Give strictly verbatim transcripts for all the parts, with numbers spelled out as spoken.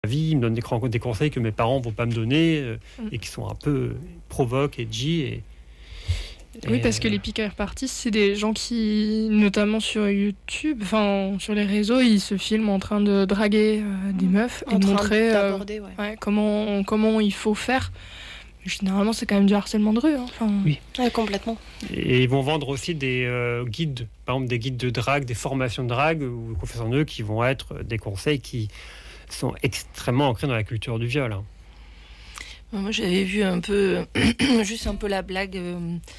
vie, ils me donnent des, des conseils que mes parents ne vont pas me donner euh, mm. et qui sont un peu provoques, edgy. Et, oui, et, parce que les pick-up artistes, c'est des gens qui, notamment sur YouTube, enfin sur les réseaux, ils se filment en train de draguer euh, des meufs en et de train montrer euh, ouais. Ouais, comment, comment il faut faire. Généralement, c'est quand même du harcèlement de rue. Hein. Enfin... Oui, ouais, complètement. Et ils vont vendre aussi des euh, guides, par exemple des guides de drague, des formations de drague ou confiance en eux qui vont être des conseils qui sont extrêmement ancrés dans la culture du viol. Hein. Moi, j'avais vu un peu, juste un peu la blague euh,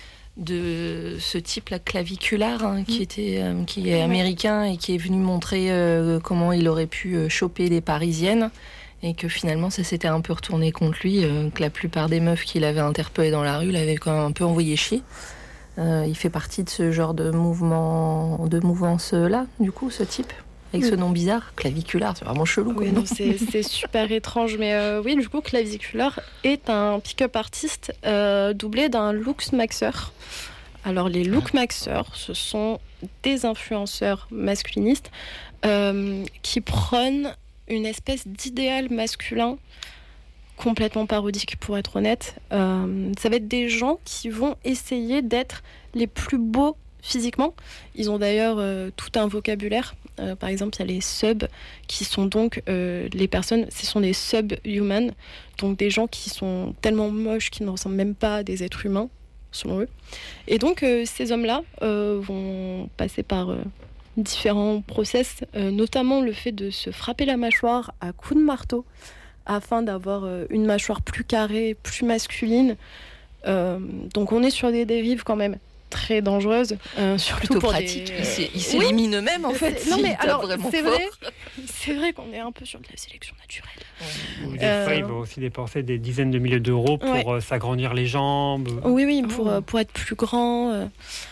de ce type, la claviculaire, hein, qui, était, euh, qui est américain et qui est venu montrer euh, comment il aurait pu euh, choper les Parisiennes. Et que finalement, ça s'était un peu retourné contre lui, euh, que la plupart des meufs qu'il avait interpellées dans la rue l'avaient quand même un peu envoyé chier. Euh, il fait partie de ce genre de mouvement, de mouvance-là, du coup, ce type, avec oui. ce nom bizarre, claviculaire, c'est vraiment chelou. Oui, non, c'est, c'est super étrange, mais euh, oui, du coup, claviculaire est un pick-up artiste euh, doublé d'un looks maxeur. Alors, les look maxeurs, ce sont des influenceurs masculinistes euh, qui prônent une espèce d'idéal masculin complètement parodique, pour être honnête. Euh, ça va être des gens qui vont essayer d'être les plus beaux physiquement. Ils ont d'ailleurs euh, tout un vocabulaire. Euh, par exemple, il y a les subs qui sont donc euh, les personnes, ce sont des subhumans, donc des gens qui sont tellement moches qu'ils ne ressemblent même pas à des êtres humains, selon eux. Et donc, euh, ces hommes-là euh, vont passer par... Euh, différents process, euh, notamment le fait de se frapper la mâchoire à coups de marteau afin d'avoir euh, une mâchoire plus carrée, plus masculine. Euh, donc on est sur des dérives quand même très dangereuses. Euh, surtout plutôt pour pratique. des... Ils, ils s'éliminent oui. eux-mêmes en fait. Non mais alors c'est fort. vrai, c'est vrai qu'on est un peu sur de la sélection naturelle. Ouais. Des euh... fois ils vont aussi dépenser des dizaines de milliers d'euros pour ouais. euh, s'agrandir les jambes. Oui oui, pour oh. euh, pour être plus grand. Euh...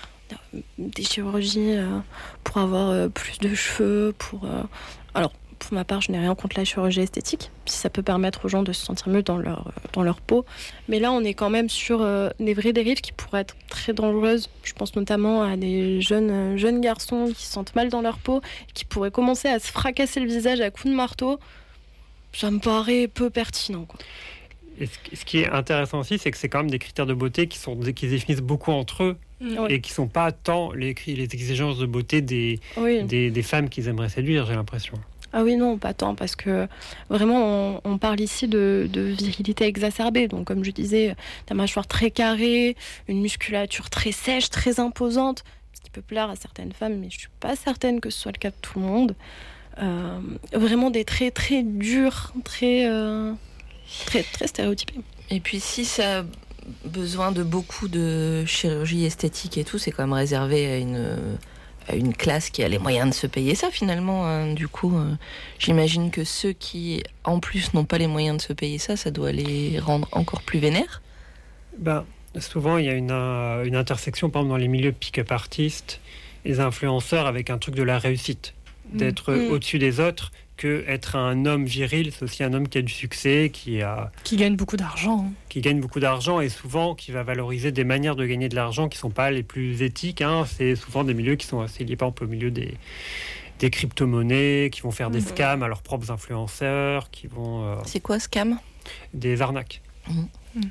des chirurgies euh, pour avoir euh, plus de cheveux, pour... Euh... Alors, pour ma part, je n'ai rien contre la chirurgie esthétique, si ça peut permettre aux gens de se sentir mieux dans leur, euh, dans leur peau. Mais là, on est quand même sur euh, des vraies dérives qui pourraient être très dangereuses. Je pense notamment à des jeunes, euh, jeunes garçons qui se sentent mal dans leur peau, qui pourraient commencer à se fracasser le visage à coups de marteau. Ça me paraît peu pertinent, quoi. Et ce qui est intéressant aussi, c'est que c'est quand même des critères de beauté qui sont qui se définissent beaucoup entre eux oui. et qui ne sont pas tant les, les exigences de beauté des, oui. des, des femmes qu'ils aimeraient séduire, j'ai l'impression. Ah oui, non, pas tant, parce que vraiment, on, on parle ici de, de virilité exacerbée. Donc, comme je disais, ta mâchoire très carrée, une musculature très sèche, très imposante, ce qui peut plaire à certaines femmes, mais je ne suis pas certaine que ce soit le cas de tout le monde. Euh, vraiment des traits très durs, très... Euh... Très, très stéréotypé. Et puis si ça a besoin de beaucoup de chirurgie esthétique et tout, c'est quand même réservé à une, à une classe qui a les moyens de se payer ça finalement. Hein. Du coup, euh, j'imagine que ceux qui en plus n'ont pas les moyens de se payer ça, ça doit les rendre encore plus vénères. Ben, souvent il y a une, euh, une intersection par exemple dans les milieux pick-up artistes, les influenceurs avec un truc de la réussite, d'être mmh. au-dessus des autres. Que être un homme viril, c'est aussi un homme qui a du succès, qui a qui gagne beaucoup d'argent, hein. qui gagne beaucoup d'argent et souvent qui va valoriser des manières de gagner de l'argent qui sont pas les plus éthiques. Hein. C'est souvent des milieux qui sont assez liés, par exemple au milieu des des crypto-monnaies, qui vont faire mmh. des scams à leurs propres influenceurs, qui vont. Euh, c'est quoi scam ? Des arnaques. Mmh. Mmh.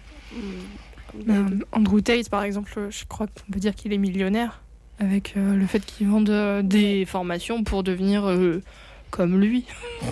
Euh, Andrew Tate, par exemple, je crois qu'on peut dire qu'il est millionnaire avec euh, le fait qu'il vende euh, des formations pour devenir euh, comme lui.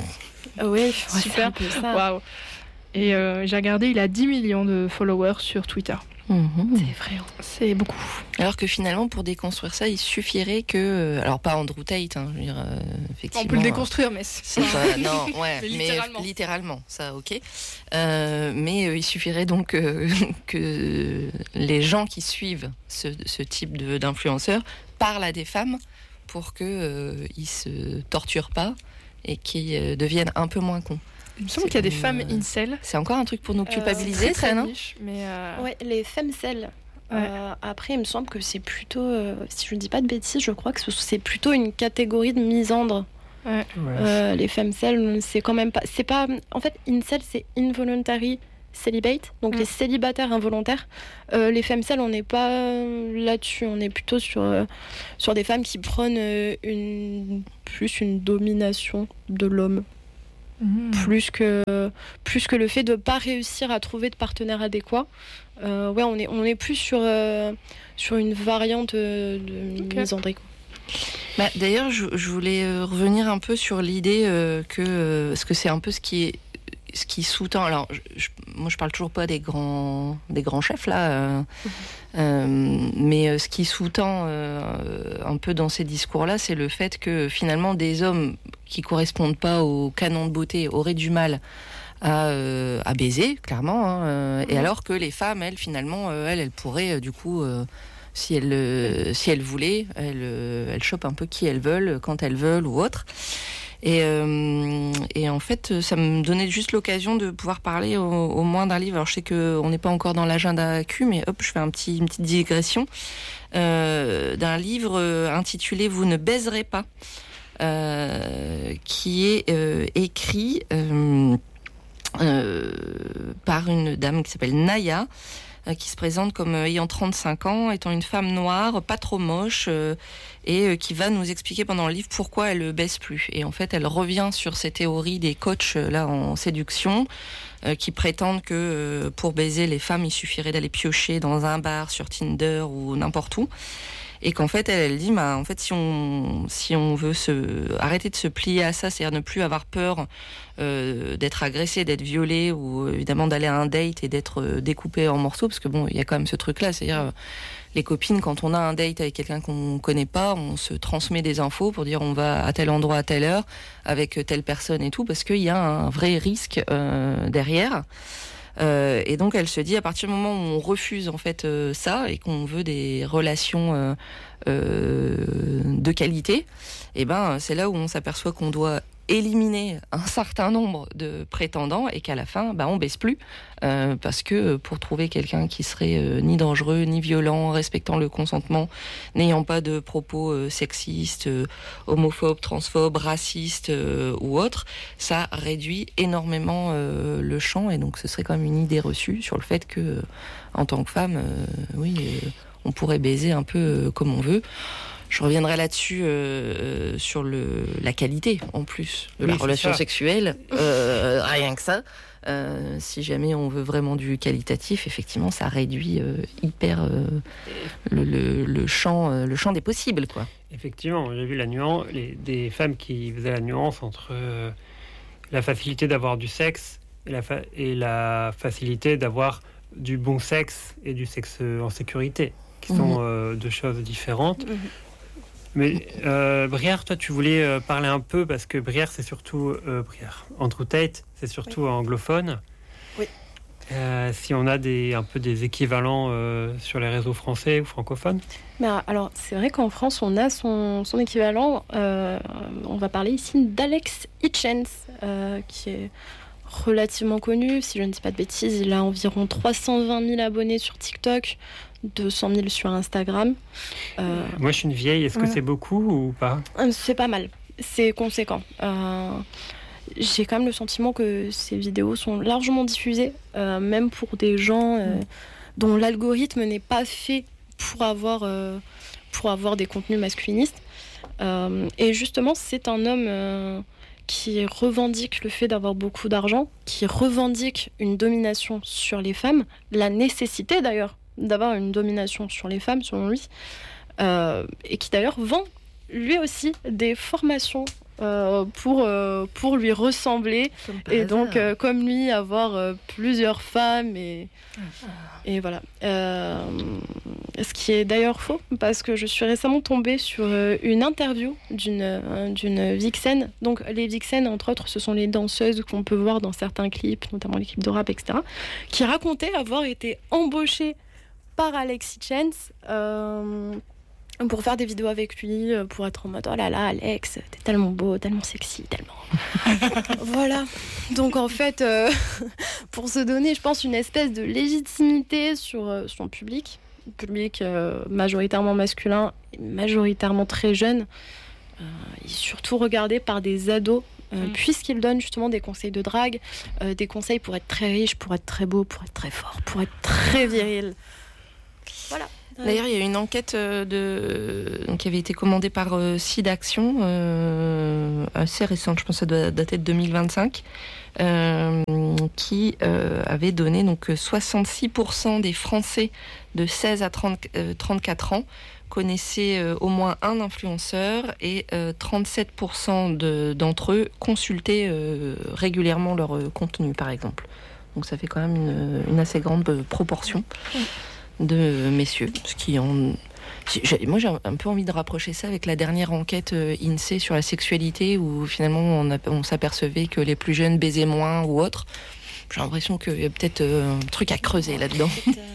Oui, super. Waouh. Et euh, j'ai regardé, il a dix millions de followers sur Twitter. Mmh. C'est vrai, c'est beaucoup. Alors que finalement, pour déconstruire ça, il suffirait que... Alors, pas Andrew Tate, hein, je veux dire, euh, effectivement... On peut le déconstruire, mais... C'est pas... Non, ouais, mais, littéralement. mais littéralement, ça, ok. Euh, mais euh, il suffirait donc euh, que les gens qui suivent ce, ce type de, d'influenceurs parlent à des femmes pour qu'ils euh, ne se torturent pas et qu'ils euh, deviennent un peu moins cons. Il me semble qu'il y a des femmes euh, incel. C'est encore un truc pour nous culpabiliser, euh, ça, non ? Mais euh... Ouais, les femcel. Ouais. Euh, après, il me semble que c'est plutôt, euh, si je ne dis pas de bêtises, je crois que c'est plutôt une catégorie de misandre. Ouais. Ouais. Euh, les femcel, c'est quand même pas... C'est pas... En fait, incel, c'est involuntary celibate, donc mmh. les célibataires involontaires. Euh, les femcel, on n'est pas là-dessus, on est plutôt sur, euh, sur des femmes qui prônent euh, une, plus une domination de l'homme. Mmh. Plus que, plus que le fait de ne pas réussir à trouver de partenaire adéquat. Euh, ouais, on est, on est plus sur, euh, sur une variante de, de okay. misandrie. Bah, d'ailleurs, je, je voulais revenir un peu sur l'idée euh, que, euh, parce que c'est un peu ce qui est, ce qui sous-tend. Alors, je, je, moi, je parle toujours pas des grands, des grands chefs là, euh, mmh. euh, mais euh, ce qui sous-tend euh, un peu dans ces discours-là, c'est le fait que finalement, des hommes qui correspondent pas au canon de beauté auraient du mal à, euh, à baiser, clairement, hein, euh, mmh. et alors que les femmes, elles, finalement, euh, elles, elles pourraient euh, du coup. Euh, Si elles, euh, si elles voulaient, elles, euh, elles chopent un peu qui elles veulent, quand elles veulent ou autre. Et, euh, et en fait, ça me donnait juste l'occasion de pouvoir parler au, au moins d'un livre. Alors je sais qu'on n'est pas encore dans l'agenda Q, mais hop, je fais un petit, une petite digression. Euh, d'un livre intitulé « Vous ne baiserez pas euh, », qui est euh, écrit euh, euh, par une dame qui s'appelle Naya, qui se présente comme ayant trente-cinq ans, étant une femme noire, pas trop moche, euh, et euh, qui va nous expliquer pendant le livre pourquoi elle ne baisse plus. Et en fait, elle revient sur ces théories des coachs euh, là en séduction, euh, qui prétendent que euh, pour baiser les femmes, il suffirait d'aller piocher dans un bar, sur Tinder ou n'importe où. Et qu'en fait, elle, elle dit, bah, en fait, si on, si on veut se, arrêter de se plier à ça, c'est-à-dire ne plus avoir peur euh, d'être agressé, d'être violé, ou évidemment d'aller à un date et d'être euh, découpé en morceaux, parce que bon, il y a quand même ce truc-là, c'est-à-dire euh, les copines, quand on a un date avec quelqu'un qu'on connaît pas, on se transmet des infos pour dire on va à tel endroit à telle heure avec telle personne et tout, parce qu'il y a un vrai risque euh, derrière. Euh, et donc elle se dit, à partir du moment où on refuse en fait euh, ça et qu'on veut des relations euh, euh, de qualité, et ben c'est là où on s'aperçoit qu'on doit éliminer un certain nombre de prétendants et qu'à la fin, bah, on baisse plus euh, parce que pour trouver quelqu'un qui serait euh, ni dangereux, ni violent, respectant le consentement, n'ayant pas de propos euh, sexistes, euh, homophobes, transphobes, racistes euh, ou autres, ça réduit énormément euh, le champ et donc ce serait quand même une idée reçue sur le fait que, euh, en tant que femme, euh, oui, euh, on pourrait baiser un peu euh, comme on veut. Je reviendrai là-dessus euh, sur le, la qualité, en plus, de oui, la relation ça. sexuelle. Euh, rien que ça. Euh, si jamais on veut vraiment du qualitatif, effectivement, ça réduit euh, hyper euh, le, le, le, champ, euh, le champ des possibles, quoi. Effectivement, j'ai vu la nuance, les, des femmes qui faisaient la nuance entre euh, la facilité d'avoir du sexe et la, fa- et la facilité d'avoir du bon sexe et du sexe en sécurité, qui mmh. sont euh, deux choses différentes. Mmh. Mais euh, Brière, toi, tu voulais euh, parler un peu, parce que Brière, c'est surtout... Euh, Brière, Andrew Tate, c'est surtout oui. anglophone. Oui. Euh, si on a des, un peu des équivalents euh, sur les réseaux français ou francophones. Mais alors, c'est vrai qu'en France, on a son, son équivalent. Euh, on va parler ici d'Alex Hitchens, euh, qui est relativement connu. Si je ne dis pas de bêtises, il a environ trois cent vingt mille abonnés sur TikTok, deux cent mille sur Instagram. Euh, Moi, je suis une vieille. Est-ce voilà. que c'est beaucoup ou pas ? C'est pas mal. C'est conséquent. Euh, j'ai quand même le sentiment que ces vidéos sont largement diffusées, euh, même pour des gens euh, dont l'algorithme n'est pas fait pour avoir, euh, pour avoir des contenus masculinistes. Euh, et justement, c'est un homme euh, qui revendique le fait d'avoir beaucoup d'argent, qui revendique une domination sur les femmes, la nécessité d'ailleurs d'avoir une domination sur les femmes, selon lui, euh, et qui d'ailleurs vend lui aussi des formations euh, pour, euh, pour lui ressembler, et donc euh, comme lui avoir euh, plusieurs femmes, et, ah. et voilà. Euh, ce qui est d'ailleurs faux, parce que je suis récemment tombée sur euh, une interview d'une, euh, d'une vixen. Donc les vixen, entre autres, ce sont les danseuses qu'on peut voir dans certains clips, notamment les clips de rap, et cetera, qui racontaient avoir été embauchées par Alex Hitchens euh, pour faire des vidéos avec lui, pour être en mode « Oh là là, Alex, t'es tellement beau, tellement sexy, tellement... » Voilà. Donc en fait, euh, pour se donner, je pense, une espèce de légitimité sur euh, son public, public euh, majoritairement masculin, majoritairement très jeune, euh, et surtout regardé par des ados, Euh, mmh. puisqu'il donne justement des conseils de drague, euh, des conseils pour être très riche, pour être très beau, pour être très fort, pour être très viril. Voilà. D'ailleurs, il y a une enquête de... donc, qui avait été commandée par euh, SIDAction, euh, assez récente, je pense que ça doit dater de deux mille vingt-cinq, euh, qui euh, avait donné donc, soixante-six pour cent des Français de seize à trente, euh, trente-quatre ans connaissaient euh, au moins un influenceur et euh, trente-sept pour cent de, d'entre eux consultaient euh, régulièrement leur euh, contenu, par exemple. Donc ça fait quand même une, une assez grande euh, proportion de messieurs. Ce qui en... j'ai, moi, j'ai un peu envie de rapprocher ça avec la dernière enquête euh, INSEE sur la sexualité, où finalement on, a, on s'apercevait que les plus jeunes baisaient moins ou autre. J'ai l'impression qu'il y a peut-être euh, un truc à creuser là-dedans.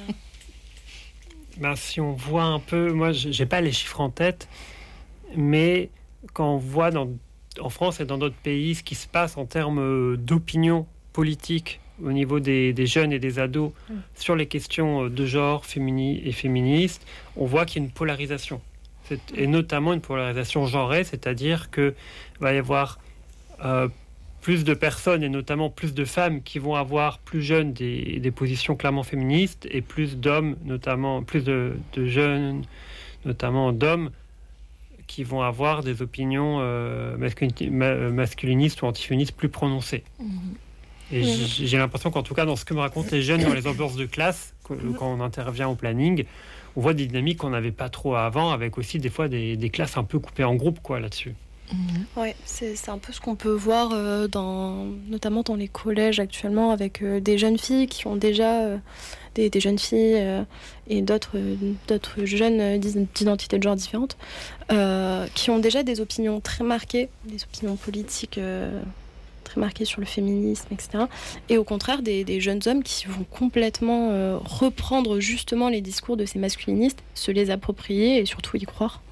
Ben, si on voit un peu, moi j'ai pas les chiffres en tête, mais quand on voit dans, en France et dans d'autres pays ce qui se passe en termes d'opinion politique au niveau des, des jeunes et des ados mmh. sur les questions de genre fémini et féministes, on voit qu'il y a une polarisation. C'est, et notamment une polarisation genrée, c'est-à-dire qu'il va y avoir euh, plus de personnes et notamment plus de femmes qui vont avoir plus jeunes des, des positions clairement féministes et plus d'hommes, notamment plus de, de jeunes, notamment d'hommes, qui vont avoir des opinions euh, masculinistes ou antiféministes plus prononcées. Mmh. Et j'ai, j'ai l'impression qu'en tout cas, dans ce que me racontent les jeunes dans les ambiances de classe, quand on intervient au planning, on voit des dynamiques qu'on n'avait pas trop avant, avec aussi des fois des, des classes un peu coupées en groupes quoi, là-dessus. Mmh. Oui, c'est, c'est un peu ce qu'on peut voir, euh, dans, notamment dans les collèges actuellement, avec euh, des jeunes filles qui ont déjà... Euh, des, des jeunes filles euh, et d'autres, euh, d'autres jeunes euh, d'identités de genre différentes, euh, qui ont déjà des opinions très marquées, des opinions politiques... Euh, très marqués sur le féminisme, et cetera. Et au contraire, des, des jeunes hommes qui vont complètement euh, reprendre justement les discours de ces masculinistes, se les approprier et surtout y croire.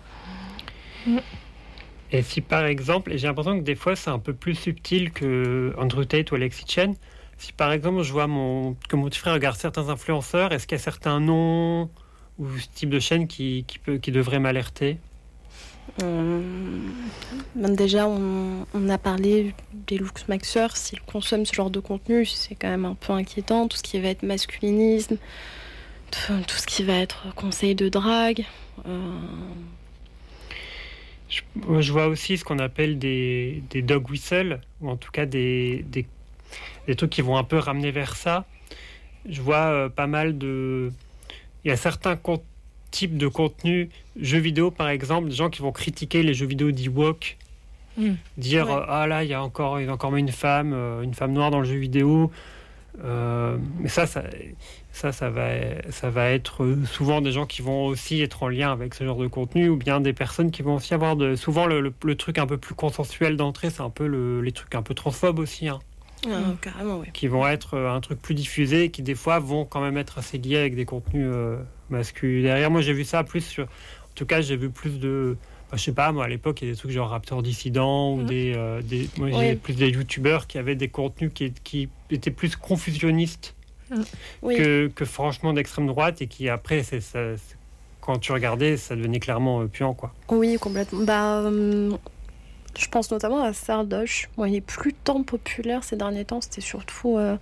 Et si par exemple, et j'ai l'impression que des fois c'est un peu plus subtil que Andrew Tate ou Alexis Chen, si par exemple je vois mon, que mon petit frère regarde certains influenceurs, est-ce qu'il y a certains noms ou ce type de chaîne qui, qui, peut, qui devrait m'alerter ? Euh, ben déjà, on, on a parlé des looks maxeurs. S'ils consomment ce genre de contenu, c'est quand même un peu inquiétant. Tout ce qui va être masculinisme, tout, tout ce qui va être conseil de drague. Euh... Je, je vois aussi ce qu'on appelle des, des dog whistles, ou en tout cas des, des, des trucs qui vont un peu ramener vers ça. Je vois euh, pas mal de... Il y a certains contenus type de contenu, jeux vidéo par exemple, des gens qui vont critiquer les jeux vidéo d'Ewok, mmh. dire ouais. euh, ah là il y a encore il y a encore une femme euh, une femme noire dans le jeu vidéo, euh, mais ça ça ça ça va ça va être souvent des gens qui vont aussi être en lien avec ce genre de contenu, ou bien des personnes qui vont aussi avoir de souvent le, le, le truc un peu plus consensuel d'entrée, c'est un peu le, les trucs un peu transphobes aussi hein. Ah, mmh. carrément, oui. Qui vont être euh, un truc plus diffusé et qui des fois vont quand même être assez liés avec des contenus euh, masculins derrière. Moi j'ai vu ça plus sur... En tout cas j'ai vu plus de... Enfin, je sais pas, moi à l'époque il y a des trucs genre Raptor Dissident ou mmh. des, euh, des... Moi j'ai oui. plus des youtubeurs qui avaient des contenus qui, qui étaient plus confusionnistes mmh. oui. que, que franchement d'extrême droite, et qui après c'est, ça, c'est... quand tu regardais ça devenait clairement euh, puant quoi. Oui complètement. Bah... Hum... Je pense notamment à Sardoche. Bon, il est plus tant populaire ces derniers temps. C'était surtout, euh,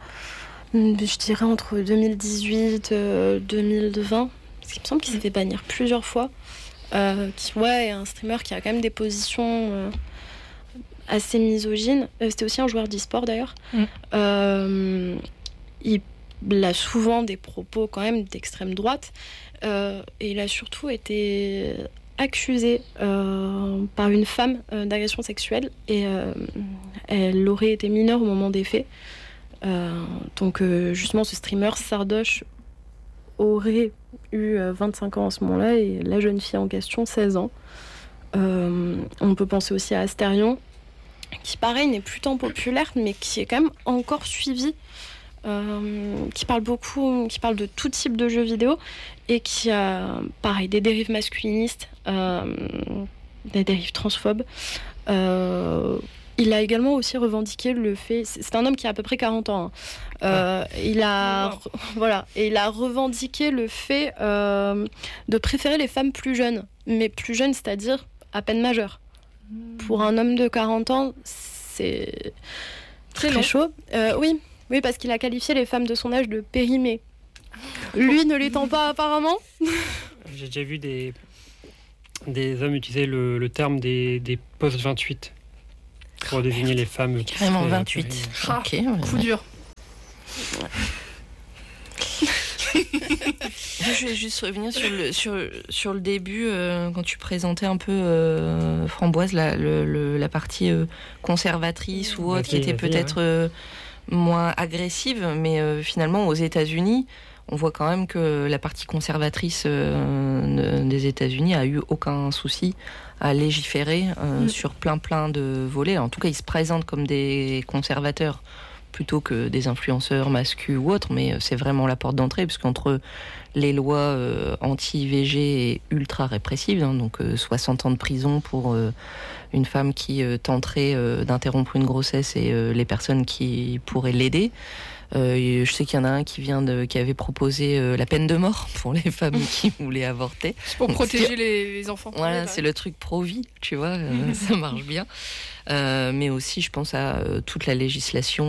je dirais, entre deux mille dix-huit et euh, deux mille vingt. Parce qu'il me semble qu'il s'est fait bannir plusieurs fois. Euh, qui, ouais, est un streamer qui a quand même des positions euh, assez misogynes. Euh, c'était aussi un joueur d'e-sport d'ailleurs. Mm. Euh, il a souvent des propos quand même d'extrême droite. Euh, et il a surtout été... accusée euh, par une femme euh, d'agression sexuelle, et euh, elle aurait été mineure au moment des faits. Euh, donc euh, justement ce streamer Sardoche aurait eu euh, vingt-cinq ans à ce moment-là, et la jeune fille en question seize ans. Euh, on peut penser aussi à Astérion, qui pareil n'est plus tant populaire, mais qui est quand même encore suivi. Euh, qui parle beaucoup, qui parle de tout type de jeux vidéo, et qui a, pareil, des dérives masculinistes, euh, des dérives transphobes. Euh, il a également aussi revendiqué le fait... C'est un homme qui a à peu près quarante ans. Hein. Euh, ah. il a, oh, wow. voilà, et il a revendiqué le fait euh, de préférer les femmes plus jeunes, mais plus jeunes, c'est-à-dire à peine majeures. Mmh. Pour un homme de quarante ans, c'est très, très chaud. Euh, oui. Oui, parce qu'il a qualifié les femmes de son âge de périmées. Lui ne l'étant pas apparemment. j'ai déjà vu des, des hommes utiliser le, le terme des, des post vingt-huit pour désigner les femmes. Carrément vingt-huit. Ah, ok. Coup dur. Je vais juste revenir sur le, sur, sur le début, euh, quand tu présentais un peu euh, Framboise, la, le, le, la partie euh, conservatrice ou autre, qui était peut-être euh, moins agressive, mais euh, finalement aux États-Unis, on voit quand même que la partie conservatrice euh, des États-Unis a eu aucun souci à légiférer euh, mmh. sur plein plein de volets. En tout cas, ils se présentent comme des conservateurs plutôt que des influenceurs masculins ou autres, mais c'est vraiment la porte d'entrée, parce qu'entre les lois euh, anti-I V G et ultra répressives, hein, donc euh, soixante ans de prison pour euh, une femme qui euh, tenterait euh, d'interrompre une grossesse et euh, les personnes qui pourraient l'aider. Euh, je sais qu'il y en a un qui vient de, qui avait proposé euh, la peine de mort pour les femmes qui voulaient avorter. C'est pour donc, protéger les, les enfants. Voilà, c'est le truc pro-vie, tu vois, euh, ça marche bien. Euh, mais aussi, je pense à euh, toute la législation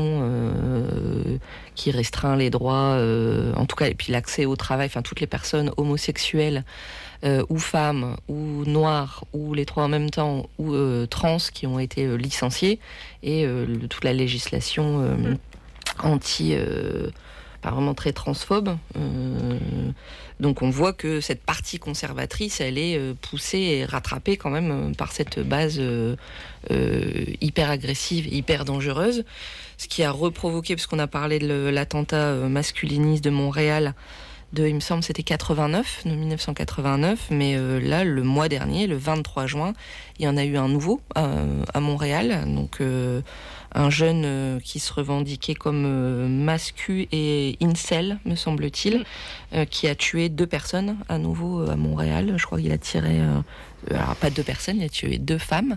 euh, qui restreint les droits, euh, en tout cas, et puis l'accès au travail, enfin toutes les personnes homosexuelles euh, ou femmes ou noires ou les trois en même temps ou euh, trans qui ont été euh, licenciées, et euh, le, toute la législation euh, mm. anti, euh, pas vraiment très transphobe. Euh, donc on voit que cette partie conservatrice, elle est euh, poussée et rattrapée quand même euh, par cette base euh, euh, hyper agressive et hyper dangereuse. Ce qui a reprovoqué, parce qu'on a parlé de l'attentat masculiniste de Montréal, de, il me semble, c'était quatre-vingt-neuf, de dix-neuf cent quatre-vingt-neuf, mais euh, là, le mois dernier, le vingt-trois juin, il y en a eu un nouveau euh, à Montréal, donc euh, un jeune euh, qui se revendiquait comme euh, mascu et incel, me semble-t-il, euh, qui a tué deux personnes à nouveau euh, à Montréal. Je crois qu'il a tiré, euh, alors pas deux personnes, il a tué deux femmes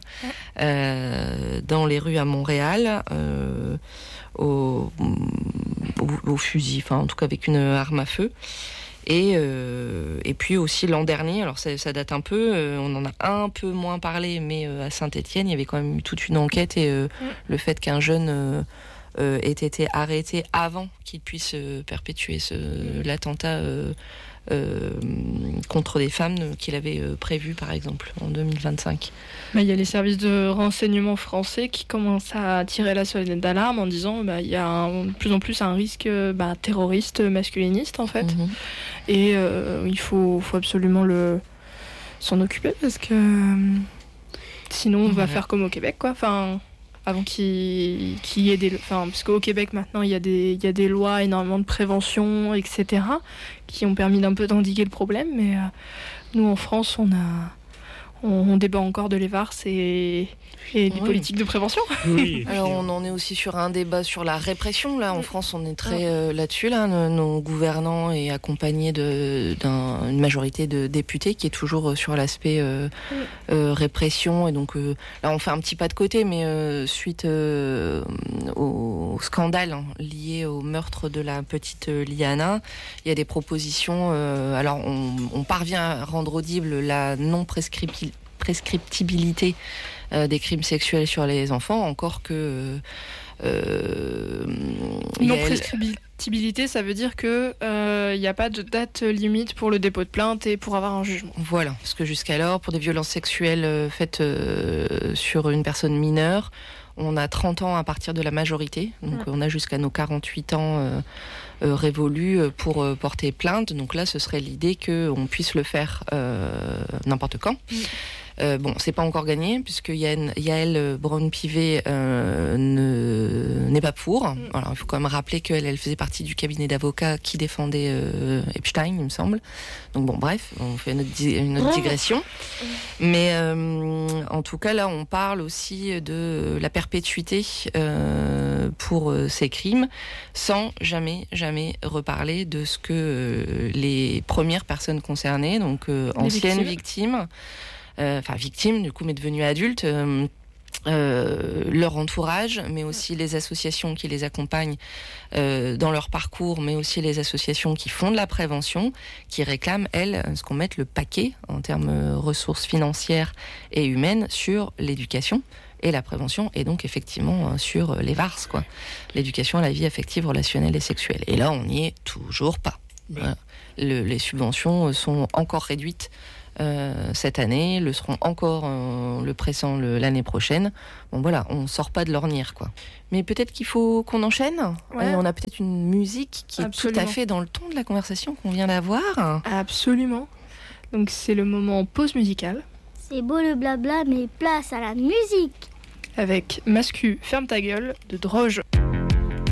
euh, dans les rues à Montréal, euh, au, au, au fusil, enfin en tout cas avec une arme à feu. Et, euh, et puis aussi l'an dernier, alors ça, ça date un peu, euh, on en a un peu moins parlé, mais euh, à Saint-Étienne, il y avait quand même eu toute une enquête, et euh, mmh. le fait qu'un jeune euh, euh, ait été arrêté avant qu'il puisse euh, perpétuer ce, l'attentat euh, euh, contre des femmes qu'il avait euh, prévu, par exemple, en deux mille vingt-cinq. Bah, il y a les services de renseignement français qui commencent à tirer la sonnette d'alarme en disant bah, il y a un, de plus en plus un risque bah, terroriste masculiniste, en fait. Mmh. Et euh, il faut, faut absolument le, s'en occuper, parce que euh, sinon on va ouais. faire comme au Québec, quoi. Enfin, avant qu'il, qu'il y ait des... Enfin, parce qu'au Québec, maintenant, il y a des, il y a des lois, énormément de prévention, et cetera, qui ont permis d'un peu d'endiguer le problème. Mais euh, nous, en France, on a... On débat encore de l'E V A R S et, et des oui. politiques de prévention. Oui. Alors on en est aussi sur un débat sur la répression. Là, en France, on est très euh, là-dessus. Là, nos, nos gouvernants est accompagnés de, d'une majorité de députés qui est toujours sur l'aspect euh, euh, répression. Et donc euh, là, on fait un petit pas de côté, mais euh, suite euh, au scandale hein, lié au meurtre de la petite Liana, il y a des propositions. Euh, alors, on, on parvient à rendre audible la non-prescription prescriptibilité euh, des crimes sexuels sur les enfants, encore que... Euh, non prescriptibilité, ça veut dire qu'il n'y euh, a pas de date limite pour le dépôt de plainte et pour avoir un jugement. Voilà, parce que jusqu'alors, pour des violences sexuelles euh, faites euh, sur une personne mineure, on a trente ans à partir de la majorité, donc mmh. on a jusqu'à nos quarante-huit ans euh, euh, révolus pour euh, porter plainte. Donc là, ce serait l'idée qu'on puisse le faire euh, n'importe quand. Mmh. Euh, bon, c'est pas encore gagné, puisque Yael, Yael Braun-Pivet euh, ne, n'est pas pour. Mm. Alors, il faut quand même rappeler qu'elle elle faisait partie du cabinet d'avocats qui défendait euh, Epstein, il me semble. Donc bon, bref, on fait une autre, une autre digression. Mm. Mais euh, en tout cas, là, on parle aussi de la perpétuité euh, pour euh, ces crimes, sans jamais, jamais reparler de ce que euh, les premières personnes concernées, donc euh, anciennes victimes, victimes Euh, enfin victimes du coup mais devenues adultes, euh, euh, leur entourage, mais aussi les associations qui les accompagnent euh, dans leur parcours, mais aussi les associations qui font de la prévention, qui réclament, elles, ce qu'on mette le paquet en termes de ressources financières et humaines sur l'éducation et la prévention, et donc effectivement sur les V A R S, quoi. L'éducation à la vie affective, relationnelle et sexuelle. Et là, on n'y est toujours pas. Voilà. Le, les subventions sont encore réduites euh, cette année, le seront encore euh, le pressant le, l'année prochaine. Bon voilà, on sort pas de l'ornière quoi. Mais peut-être qu'il faut qu'on enchaîne. Ouais. Et on a peut-être une musique qui Absolument. est tout à fait dans le ton de la conversation qu'on vient d'avoir. Absolument. Donc c'est le moment pause musicale. C'est beau le blabla, mais place à la musique. Avec Mascu, ferme ta gueule de Droge.